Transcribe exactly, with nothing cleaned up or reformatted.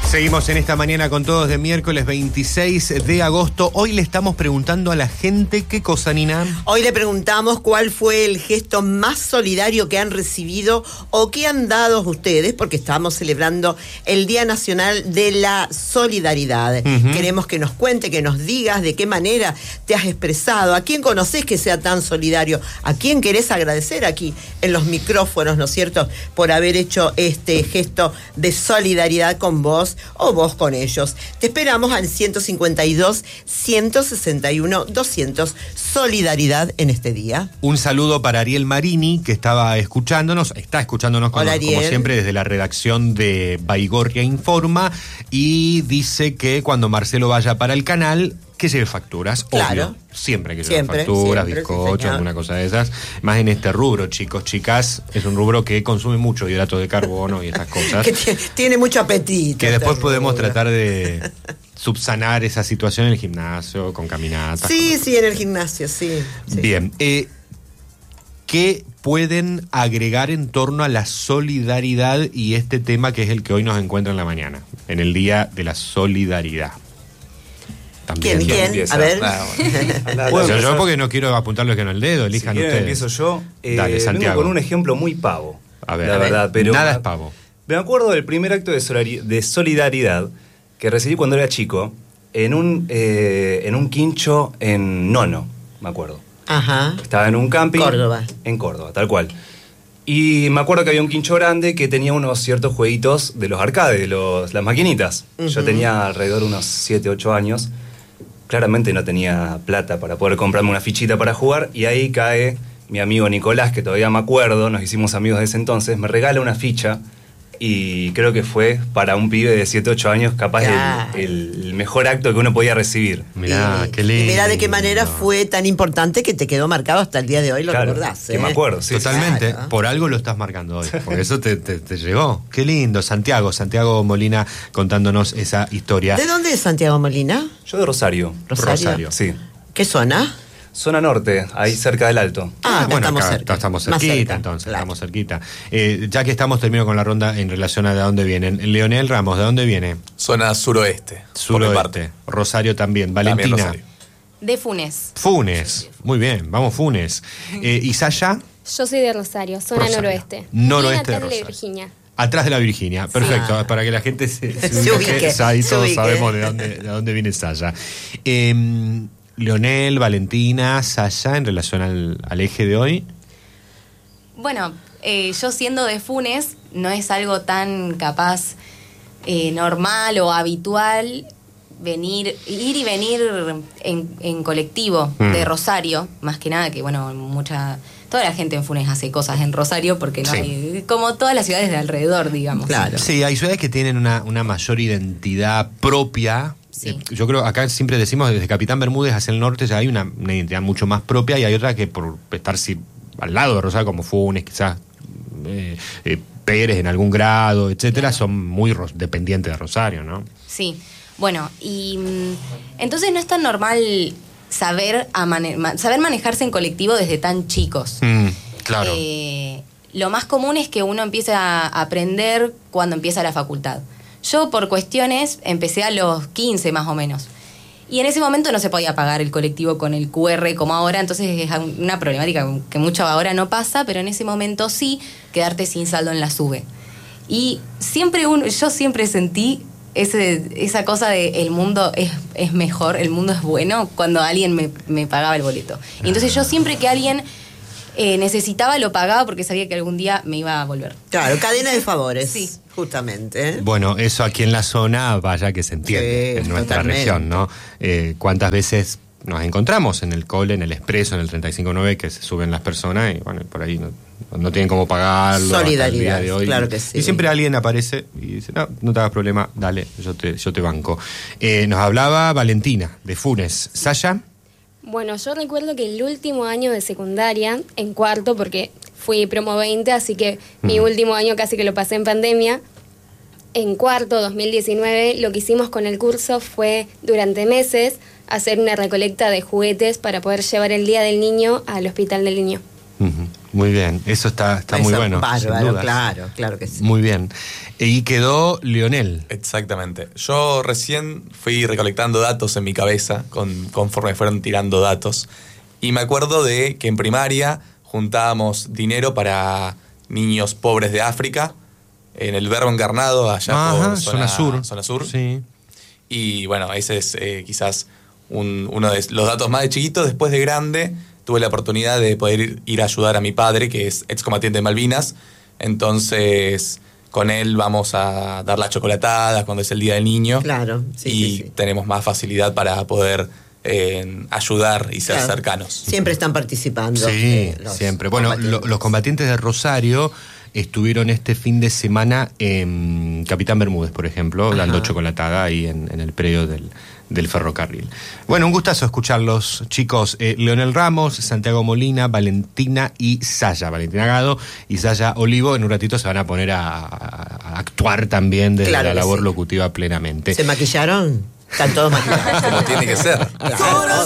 Seguimos en esta mañana con todos de miércoles veintiséis de agosto. Hoy le estamos preguntando a la gente qué cosa, Nina. Hoy le preguntamos cuál fue el gesto más solidario que han recibido o que han dado ustedes, porque estamos celebrando el Día Nacional de la Solidaridad. Uh-huh. Queremos que nos cuente, que nos digas de qué manera te has expresado, a quién conocés que sea tan solidario, a quién querés agradecer aquí en los micrófonos, ¿no es cierto?, por haber hecho este gesto de solidaridad con vos o vos con ellos. Te esperamos al ciento cincuenta y dos, ciento sesenta y uno, doscientos, solidaridad en este día. Un saludo para Ariel Marini, que estaba escuchándonos, está escuchándonos como, como siempre desde la redacción de Baigorria Informa, y dice que cuando Marcelo vaya para el canal, que lleve facturas, claro. Obvio. Siempre que lleve facturas, siempre, bizcochos, sí, alguna cosa de esas. Más en este rubro, chicos, chicas, es un rubro que consume mucho hidratos de carbono y estas cosas. Que tiene, tiene mucho apetito. Que después podemos rubro. tratar de subsanar esa situación en el gimnasio, con caminatas. Sí, con... sí, en el gimnasio, sí. sí. Bien. Eh, ¿Qué pueden agregar en torno a la solidaridad y este tema que es el que hoy nos encuentra en la mañana, en el Día de la Solidaridad? También. ¿Quién? ¿Quién? A ver. Ah, bueno. Bueno, yo porque no quiero apuntarlo que en el dedo, elijan si ustedes. Empiezo yo. Eh, Dale, Santiago. Vengo con un ejemplo muy pavo. A ver, la a ver. verdad, pero nada es pavo. Me acuerdo del primer acto de, solari- de solidaridad que recibí cuando era chico en un, eh, en un quincho en Nono, me acuerdo. Ajá. Estaba en un camping. Córdoba. En Córdoba, tal cual. Y me acuerdo que había un quincho grande que tenía unos ciertos jueguitos de los arcades, de los, las maquinitas. Uh-huh. Yo tenía alrededor de unos siete, ocho años. Claramente no tenía plata para poder comprarme una fichita para jugar, y ahí cae mi amigo Nicolás, que todavía me acuerdo, nos hicimos amigos de ese entonces, me regala una ficha, y creo que fue para un pibe de siete, ocho años capaz claro. el, el mejor acto que uno podía recibir. Mirá, y, qué lindo. Y mirá de qué manera fue tan importante que te quedó marcado hasta el día de hoy, lo claro, recordás. ¿eh? Que me acuerdo, sí. Totalmente, claro. Por algo lo estás marcando hoy, por eso te, te, te llegó. Qué lindo, Santiago, Santiago Molina contándonos esa historia. ¿De dónde es Santiago Molina? Yo de Rosario. Rosario. Rosario. Sí. ¿Qué zona? Zona norte, ahí cerca del Alto. Ah, ah bueno, estamos acá cerca. estamos cerquita, cerca, entonces, claro. estamos cerquita. Eh, ya que estamos, termino con la ronda en relación a de dónde vienen. Leonel Ramos, ¿de dónde viene? Zona suroeste. Suroeste. Rosario también. Valentina. También Rosario. De Funes. Funes. Muy bien, vamos Funes. Eh, ¿Y Saya? Yo soy de Rosario, zona Rosario. noroeste. Noroeste Bien de atrás Rosario. de Virginia. Atrás de la Virginia, perfecto, Ah. para que la gente se, se, Se ubique, ya ahí se todos ubique. sabemos de dónde, de dónde viene Saya. Eh, Leonel, Valentina, Saya, en relación al, al eje de hoy. Bueno, eh, yo siendo de Funes, no es algo tan capaz eh, normal o habitual venir, ir y venir en, en colectivo mm. de Rosario, más que nada que, bueno, mucha... Toda la gente en Funes hace cosas en Rosario porque no sí. hay, como todas las ciudades de alrededor, digamos. Claro. Sí, hay ciudades que tienen una, una mayor identidad propia. Sí. Eh, yo creo, acá siempre decimos, desde Capitán Bermúdez hacia el norte ya hay una, una identidad mucho más propia, y hay otra que por estar si, al lado de Rosario, como Funes, quizás eh, eh, Pérez en algún grado, etcétera, claro. son muy ro- dependientes de Rosario, ¿no? Sí. Bueno, y entonces no es tan normal saber, a mane- saber manejarse en colectivo desde tan chicos. Mm, claro. Eh, lo más común es que uno empiece a aprender cuando empieza la facultad. Yo, por cuestiones, empecé a los quince más o menos. Y en ese momento no se podía pagar el colectivo con el cu erre como ahora, entonces es una problemática que mucho ahora no pasa, pero en ese momento sí, quedarte sin saldo en la SUBE. Y siempre uno, yo siempre sentí ese, esa cosa de el mundo es, es mejor, el mundo es bueno, cuando alguien me, me pagaba el boleto. Y entonces yo siempre que alguien eh, necesitaba lo pagaba porque sabía que algún día me iba a volver. Claro, cadena de favores. Sí. Justamente. ¿eh? Bueno, eso aquí en la zona, vaya que se entiende, sí, en nuestra totalmente. región, ¿no? Eh, ¿Cuántas veces nos encontramos en el cole, en el expreso, en el treinta y cinco nueve, que se suben las personas y bueno, por ahí no, no tienen cómo pagarlo? Solidaridad, hasta el día de hoy. claro que sí. Y siempre alguien aparece y dice, no, no te hagas problema, dale, yo te, yo te banco. Eh, nos hablaba Valentina, de Funes. ¿Saya? Bueno, yo recuerdo que el último año de secundaria, en cuarto, porque fui promo veinte, así que mm. mi último año casi que lo pasé en pandemia. En cuarto, dos mil diecinueve, lo que hicimos con el curso fue, durante meses, hacer una recolecta de juguetes para poder llevar el Día del Niño al Hospital del Niño. Uh-huh. Muy bien, eso está, está Eso, muy bueno. Bárbaro, sin dudas. claro, claro que sí. Muy bien. Y quedó Leonel. Exactamente. Yo recién fui recolectando datos en mi cabeza con, conforme fueron tirando datos. Y me acuerdo de que en primaria juntábamos dinero para niños pobres de África, en el Verbo Encarnado, allá Ajá, por zona, zona sur. Zona sur. Sí. Y bueno, ese es eh, quizás un, uno de los datos más de chiquito. Después de grande tuve la oportunidad de poder ir, ir a ayudar a mi padre, que es excombatiente de Malvinas. Entonces, con él vamos a dar las chocolatadas cuando es el Día del Niño. Claro, sí, Y sí, sí. tenemos más facilidad para poder eh, ayudar y ser Claro. cercanos. Siempre están participando. Sí, eh, los siempre. Bueno, lo- combatientes. los combatientes de Rosario estuvieron este fin de semana en Capitán Bermúdez, por ejemplo, Ajá. dando chocolatada ahí en, en el predio del, del ferrocarril. Bueno, un gustazo escucharlos, chicos. Eh, Leonel Ramos, Santiago Molina, Valentina y Saya. Valentina Gado y Saya Olivo en un ratito se van a poner a, a- a actuar también desde Claro la que labor sí. locutiva plenamente. ¿Se maquillaron? Están todos maquillados. Como tiene que ser. Claro.